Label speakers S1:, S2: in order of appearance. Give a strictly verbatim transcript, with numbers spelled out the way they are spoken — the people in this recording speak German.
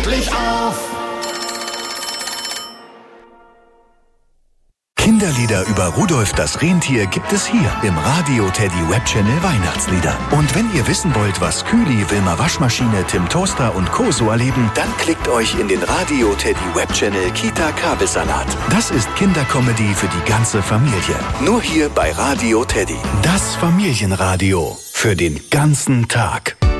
S1: endlich auf!
S2: Kinderlieder über Rudolf das Rentier gibt es hier im Radio Teddy Webchannel Weihnachtslieder. Und wenn ihr wissen wollt, was Kühli, Wilma Waschmaschine, Tim Toaster und Co. so erleben, dann klickt euch in den Radio Teddy Webchannel Kita Kabelsalat. Das ist Kindercomedy für die ganze Familie. Nur hier bei Radio Teddy. Das Familienradio für den ganzen Tag.